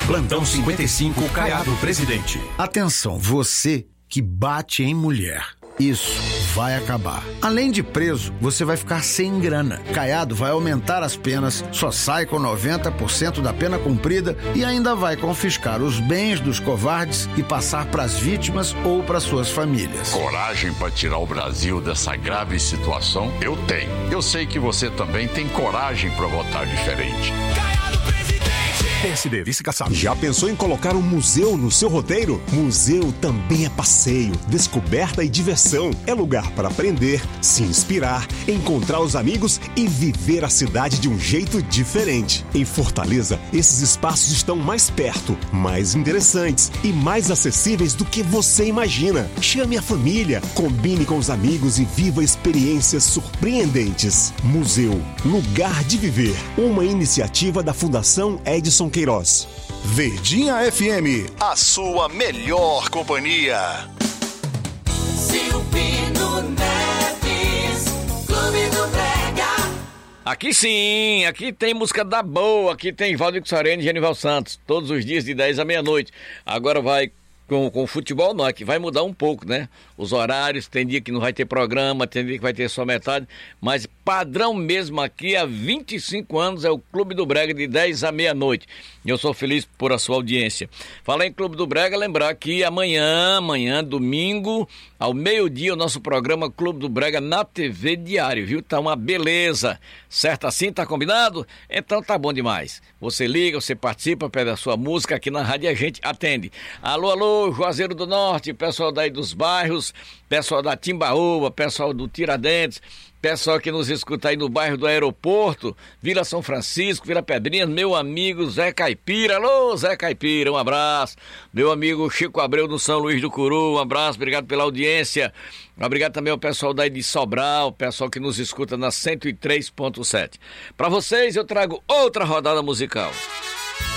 Plantão 55, Caiado Presidente. Atenção, você que bate em mulher. Isso vai acabar. Além de preso, você vai ficar sem grana. Caiado vai aumentar as penas, só sai com 90% da pena cumprida e ainda vai confiscar os bens dos covardes e passar para as vítimas ou para suas famílias. Coragem para tirar o Brasil dessa grave situação? Eu tenho. Eu sei que você também tem coragem para votar diferente. PSD, Vice Kassab. Já pensou em colocar um museu no seu roteiro? Museu também é passeio, descoberta e diversão. É lugar para aprender, se inspirar, encontrar os amigos e viver a cidade de um jeito diferente. Em Fortaleza, esses espaços estão mais perto, mais interessantes e mais acessíveis do que você imagina. Chame a família, combine com os amigos e viva experiências surpreendentes. Museu, lugar de viver. Uma iniciativa da Fundação Edson Queiroz. Verdinha FM, a sua melhor companhia. Silvino Neves, Clube do Brega. Aqui sim, aqui tem música da boa, aqui tem Valdir Sarene e Genival Santos, todos os dias de 10 à meia-noite. Agora vai com futebol não, aqui vai mudar um pouco, né? Os horários, tem dia que não vai ter programa, tem dia que vai ter só metade, mas padrão mesmo aqui há 25 anos é o Clube do Brega de 10 à meia-noite. Eu sou feliz por a sua audiência. Falar em Clube do Brega, lembrar que amanhã, domingo, ao meio-dia, o nosso programa Clube do Brega na TV Diário, viu? Tá uma beleza. Certo assim? Tá combinado? Então tá bom demais. Você liga, você participa, pede a sua música aqui na rádio e a gente atende. Alô, alô, Juazeiro do Norte, pessoal daí dos bairros, pessoal da Timbaúba, pessoal do Tiradentes, pessoal que nos escuta aí no bairro do Aeroporto, Vila São Francisco, Vila Pedrinhas, meu amigo Zé Caipira. Alô, Zé Caipira, um abraço. Meu amigo Chico Abreu do São Luís do Curu, um abraço, obrigado pela audiência. Obrigado também ao pessoal daí de Sobral, pessoal que nos escuta na 103.7. Para vocês eu trago outra rodada musical.